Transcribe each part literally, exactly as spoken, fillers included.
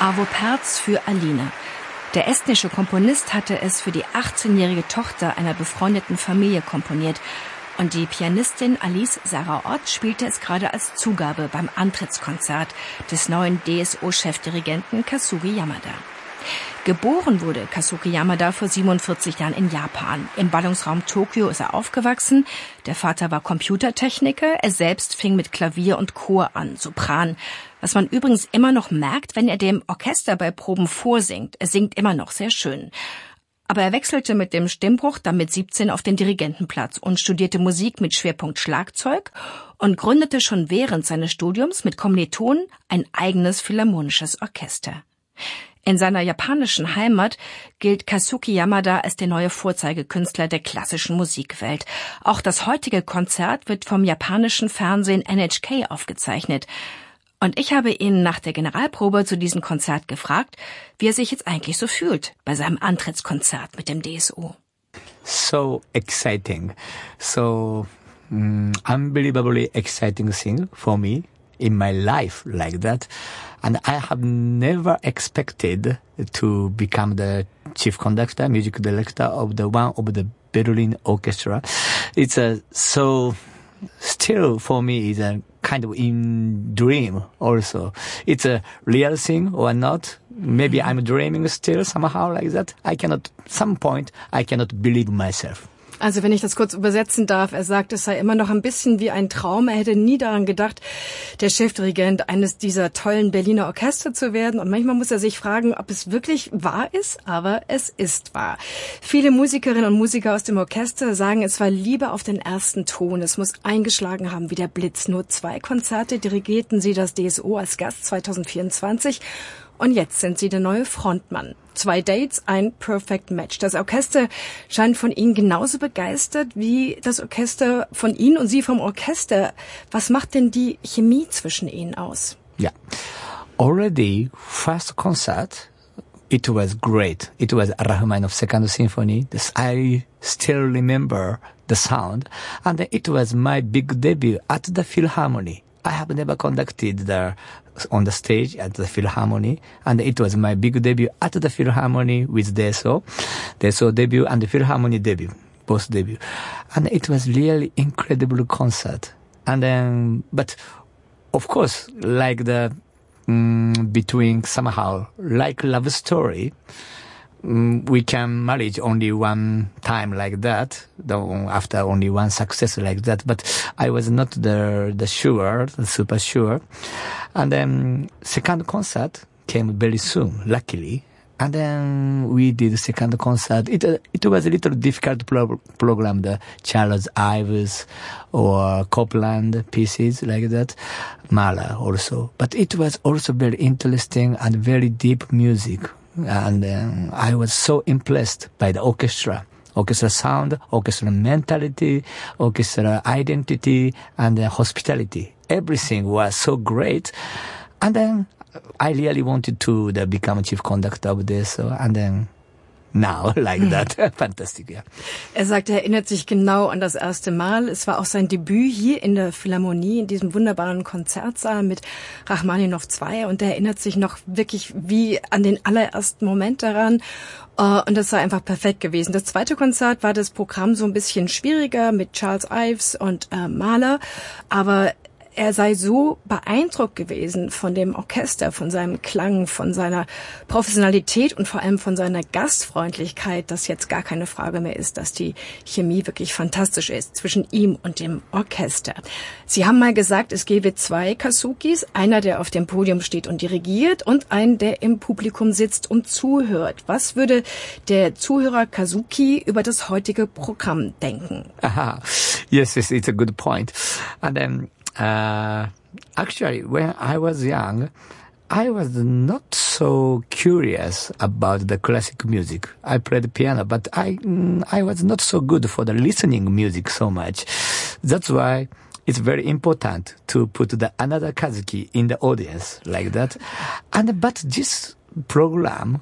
Arvo Pärts für Alina. Der estnische Komponist hatte es für die achtzehnjährige Tochter einer befreundeten Familie komponiert. Und die Pianistin Alice Sarah Ott spielte es gerade als Zugabe beim Antrittskonzert des neuen D S O-Chefdirigenten Kazuki Yamada. Geboren wurde Kazuki Yamada vor siebenundvierzig Jahren in Japan. Im Ballungsraum Tokio ist er aufgewachsen. Der Vater war Computertechniker. Er selbst fing mit Klavier und Chor an, Sopran. Was man übrigens immer noch merkt, wenn er dem Orchester bei Proben vorsingt. Er singt immer noch sehr schön. Aber er wechselte mit dem Stimmbruch dann mit siebzehn auf den Dirigentenplatz und studierte Musik mit Schwerpunkt Schlagzeug und gründete schon während seines Studiums mit Kommilitonen ein eigenes philharmonisches Orchester. In seiner japanischen Heimat gilt Kazuki Yamada als der neue Vorzeigekünstler der klassischen Musikwelt. Auch das heutige Konzert wird vom japanischen Fernsehen N H K aufgezeichnet. Und ich habe ihn nach der Generalprobe zu diesem Konzert gefragt, wie er sich jetzt eigentlich so fühlt bei seinem Antrittskonzert mit dem D S O. So exciting. So um, unbelievably exciting thing for me in my life like that. And I have never expected to become the chief conductor, music director of the one of the Berlin Orchestra. It's a so still for me is a kind of in dream also. It's a real thing or not. Maybe I'm dreaming still somehow like that. I cannot, some point, I cannot believe myself. Also wenn ich das kurz übersetzen darf, er sagt, es sei immer noch ein bisschen wie ein Traum. Er hätte nie daran gedacht, der Chefdirigent eines dieser tollen Berliner Orchester zu werden. Und manchmal muss er sich fragen, ob es wirklich wahr ist, aber es ist wahr. Viele Musikerinnen und Musiker aus dem Orchester sagen, es war Liebe auf den ersten Ton. Es muss eingeschlagen haben wie der Blitz. Nur zwei Konzerte dirigierten sie das D S O als Gast zweitausendvierundzwanzig. Und jetzt sind sie der neue Frontmann. Zwei Dates, ein Perfect Match. Das Orchester scheint von Ihnen genauso begeistert wie das Orchester von Ihnen und Sie vom Orchester. Was macht denn die Chemie zwischen Ihnen aus? Yeah. Already, first concert, it was great. It was Rachmaninoff Second Symphony. This, I still remember the sound. And it was my big debut at the Philharmonic. I have never conducted the on the stage at the Philharmonic, and it was my big debut at the Philharmonic with D S O. D S O debut and the Philharmonic debut, both debut. And it was really incredible concert. And then, but of course, like the, um, between somehow, like love story, we can manage only one time like that, after only one success like that. But I was not the the sure, the super sure. And then second concert came very soon, luckily. And then we did the second concert. It uh, it was a little difficult pro- program, the Charles Ives or Copland pieces like that, Mahler also. But it was also very interesting and very deep music. And um, I was so impressed by the orchestra, orchestra sound, orchestra mentality, orchestra identity, and uh, hospitality. Everything was so great. And then I really wanted to uh, become chief conductor of this. So, and then now, like that. Fantastic, ja. Er sagt, er erinnert sich genau an das erste Mal. Es war auch sein Debüt hier in der Philharmonie, in diesem wunderbaren Konzertsaal mit Rachmaninoff zwei. Und er erinnert sich noch wirklich wie an den allerersten Moment daran. Und das war einfach perfekt gewesen. Das zweite Konzert war das Programm so ein bisschen schwieriger mit Charles Ives und äh, Mahler. Aber er sei so beeindruckt gewesen von dem Orchester, von seinem Klang, von seiner Professionalität und vor allem von seiner Gastfreundlichkeit, dass jetzt gar keine Frage mehr ist, dass die Chemie wirklich fantastisch ist zwischen ihm und dem Orchester. Sie haben mal gesagt, es gäbe zwei Kazukis, einer, der auf dem Podium steht und dirigiert und einen, der im Publikum sitzt und zuhört. Was würde der Zuhörer Kazuki über das heutige Programm denken? Aha. Yes, yes, it's a good point. And then Uh, actually, when I was young, I was not so curious about the classic music. I played piano, but I mm, I was not so good for the listening music so much. That's why it's very important to put the another Kazuki in the audience like that. And but this program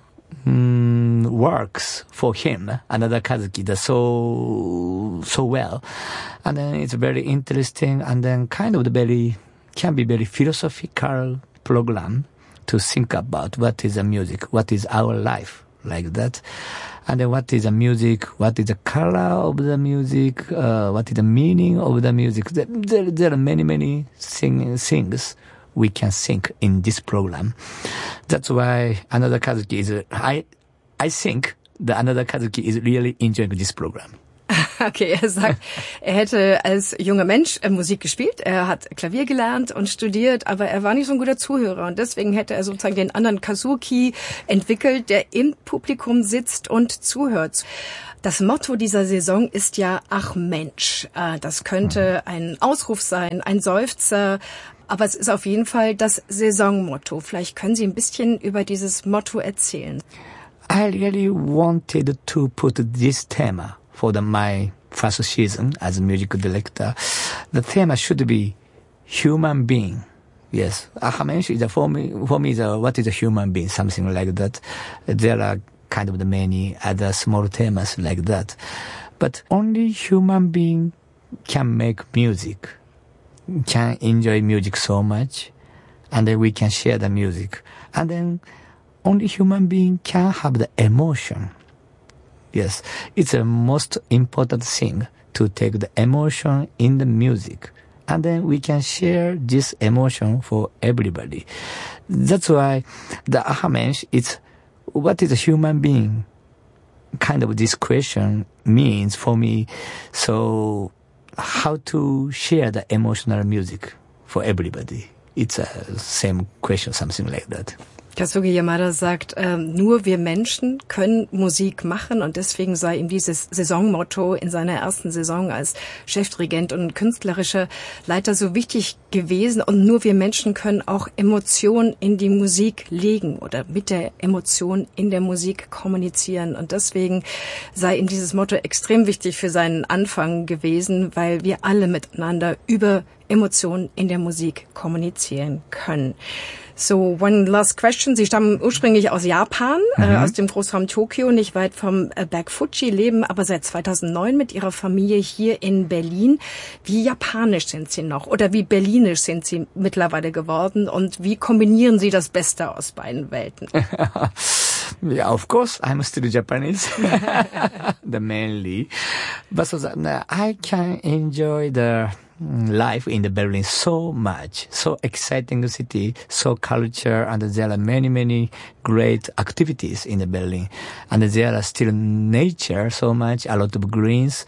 mm, works for him, another Kazuki, the so so well. And then it's very interesting and then kind of the very, can be very philosophical program to think about what is the music, what is our life, like that. And then what is the music, what is the color of the music, uh, what is the meaning of the music. There, there, there are many, many thing, things we can think in this program. That's why Another Kazuki is, I, I think that Another Kazuki is really enjoying this program. Okay, er sagt, er hätte als junger Mensch Musik gespielt, er hat Klavier gelernt und studiert, aber er war nicht so ein guter Zuhörer und deswegen hätte er sozusagen den anderen Kazuki entwickelt, der im Publikum sitzt und zuhört. Das Motto dieser Saison ist ja, ach Mensch, das könnte ein Ausruf sein, ein Seufzer, aber es ist auf jeden Fall das Saisonmotto. Vielleicht können Sie ein bisschen über dieses Motto erzählen. I really wanted to put this theme for the, my first season as a music director. The theme should be human being. Yes, aha Mensch is a, for me, for me is a, what is a human being, something like that. There are kind of the many other small themes like that. But only human being can make music, can enjoy music so much, and then we can share the music. And then only human being can have the emotion. Yes, it's the most important thing to take the emotion in the music. And then we can share this emotion for everybody. That's why the aha Mensch, it's what is a human being? Kind of this question means for me, so how to share the emotional music for everybody. It's a same question, something like that. Kazuki Yamada sagt, äh, nur wir Menschen können Musik machen und deswegen sei ihm dieses Saisonmotto in seiner ersten Saison als Chefdirigent und künstlerischer Leiter so wichtig gewesen und nur wir Menschen können auch Emotionen in die Musik legen oder mit der Emotion in der Musik kommunizieren und deswegen sei ihm dieses Motto extrem wichtig für seinen Anfang gewesen, weil wir alle miteinander über Emotionen in der Musik kommunizieren können. So, one last question. Sie stammen ursprünglich aus Japan, mhm. äh, aus dem Großraum Tokio, nicht weit vom äh, Berg Fuji, leben aber seit zweitausendneun mit Ihrer Familie hier in Berlin. Wie japanisch sind Sie noch oder wie berlinisch sind Sie mittlerweile geworden und wie kombinieren Sie das Beste aus beiden Welten? Yeah, of course, I'm still Japanese, the mainly. But so that, uh, I can enjoy the life in the Berlin so much, so exciting city, so culture, and there are many, many great activities in the Berlin. And there are still nature so much, a lot of greens.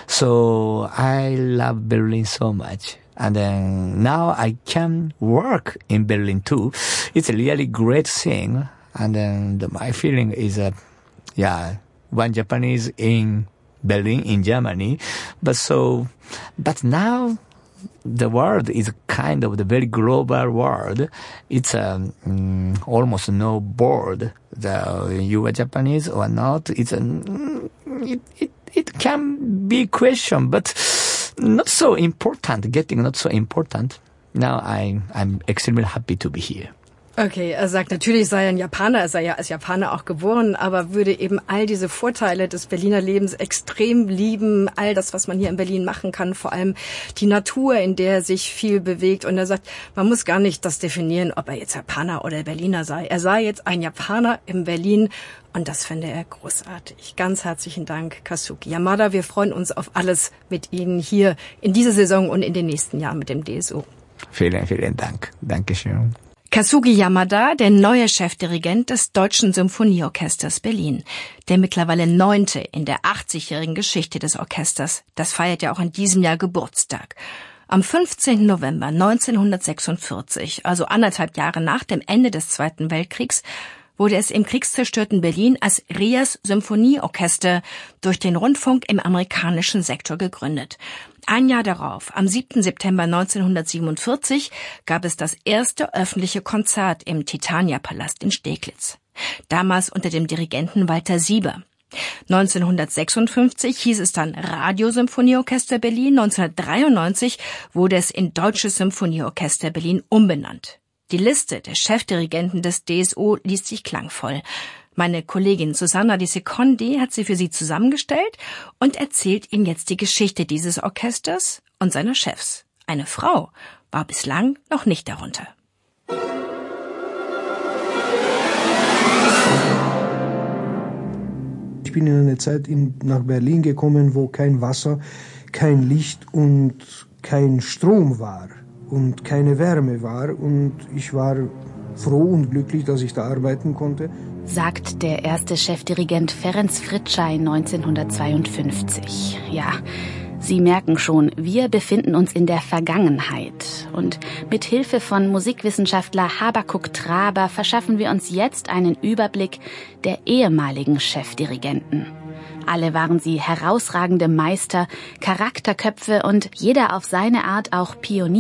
So I love Berlin so much. And then now I can work in Berlin too. It's a really great thing. And then the, my feeling is, uh, yeah, one Japanese in Berlin, in Germany. But so, but now the world is kind of the very global world. It's um, mm, almost no board. The, you are Japanese or not. It's a, it, it, it can be question, but not so important, getting not so important. Now I, I'm extremely happy to be here. Okay, er sagt, natürlich sei er ein Japaner, er sei ja als Japaner auch geboren, aber würde eben all diese Vorteile des Berliner Lebens extrem lieben, all das, was man hier in Berlin machen kann, vor allem die Natur, in der sich viel bewegt. Und er sagt, man muss gar nicht das definieren, ob er jetzt Japaner oder Berliner sei. Er sei jetzt ein Japaner in Berlin und das fände er großartig. Ganz herzlichen Dank, Kazuki Yamada. Wir freuen uns auf alles mit Ihnen hier in dieser Saison und in den nächsten Jahren mit dem D S O. Vielen, vielen Dank. Dankeschön. Kazuki Yamada, der neue Chefdirigent des Deutschen Symphonieorchesters Berlin. Der mittlerweile neunte in der achtzigjährigen Geschichte des Orchesters. Das feiert ja auch in diesem Jahr Geburtstag. Am fünfzehnten November neunzehnhundertsechsundvierzig, also anderthalb Jahre nach dem Ende des Zweiten Weltkriegs, wurde es im kriegszerstörten Berlin als Rias Symphonieorchester durch den Rundfunk im amerikanischen Sektor gegründet. Ein Jahr darauf, am siebten September neunzehnhundertsiebenundvierzig, gab es das erste öffentliche Konzert im Titania-Palast in Steglitz. Damals unter dem Dirigenten Walter Sieber. neunzehnhundertsechsundfünfzig hieß es dann Radiosymphonieorchester Berlin. neunzehnhundertdreiundneunzig wurde es in Deutsches Symphonieorchester Berlin umbenannt. Die Liste der Chefdirigenten des D S O liest sich klangvoll. Meine Kollegin Susanna Di Secondi hat sie für Sie zusammengestellt und erzählt Ihnen jetzt die Geschichte dieses Orchesters und seiner Chefs. Eine Frau war bislang noch nicht darunter. bin in eine Zeit in, nach Berlin gekommen, wo kein Wasser, kein Licht und kein Strom war und keine Wärme war. Und ich war froh und glücklich, dass ich da arbeiten konnte. Sagt der erste Chefdirigent Ferenc Fricsay neunzehnhundertzweiundfünfzig. Ja, Sie merken schon, wir befinden uns in der Vergangenheit. Und mit Hilfe von Musikwissenschaftler Habakuk Traber verschaffen wir uns jetzt einen Überblick der ehemaligen Chefdirigenten. Alle waren sie herausragende Meister, Charakterköpfe und jeder auf seine Art auch Pionier.